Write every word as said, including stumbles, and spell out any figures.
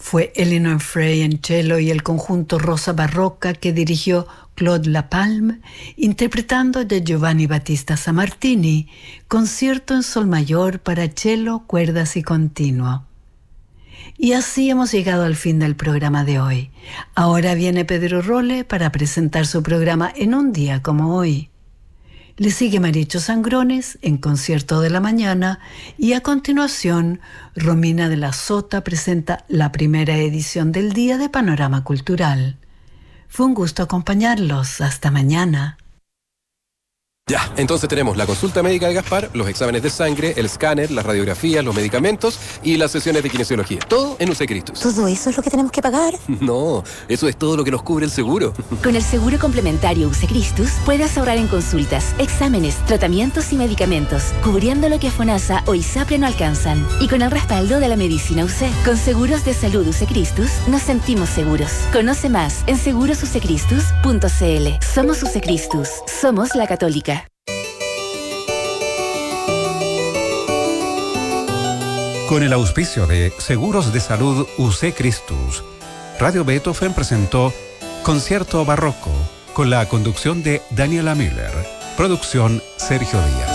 Fue Elinor Frey en cello y el conjunto Rosa Barroca que dirigió Claude Lapalme, interpretando de Giovanni Battista Sammartini, concierto en sol mayor para cello, cuerdas y continuo. Y así hemos llegado al fin del programa de hoy. Ahora viene Pedro Rolle para presentar su programa En un día como hoy. Le sigue Maricho Sangrones en Concierto de la Mañana y a continuación Romina de la Sota presenta la primera edición del Día de Panorama Cultural. Fue un gusto acompañarlos. Hasta mañana. Ya, entonces tenemos la consulta médica de Gaspar, los exámenes de sangre, el escáner, las radiografías, los medicamentos y las sesiones de kinesiología. Todo en U C Cristus. ¿Todo eso es lo que tenemos que pagar? No, eso es todo lo que nos cubre el seguro. Con el seguro complementario U C Cristus puedes ahorrar en consultas, exámenes, tratamientos y medicamentos, cubriendo lo que FONASA o ISAPRE no alcanzan. Y con el respaldo de la medicina U C. Con seguros de salud U C Cristus nos sentimos seguros. Conoce más en seguros u c cristus punto c l. Somos U C Cristus. Somos la Católica. Con el auspicio de Seguros de Salud U C Cristus, Radio Beethoven presentó Concierto Barroco con la conducción de Daniela Müller. Producción Sergio Díaz.